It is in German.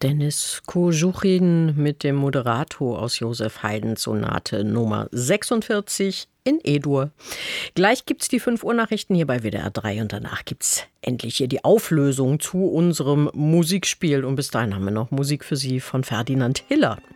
Dennis Koschukhin mit dem Moderato aus Joseph Haydns Sonate Nummer 46 in E-Dur. Gleich gibt's die 5 Uhr Nachrichten hier bei WDR 3 und danach gibt's endlich hier die Auflösung zu unserem Musikspiel. Und bis dahin haben wir noch Musik für Sie von Ferdinand Hiller.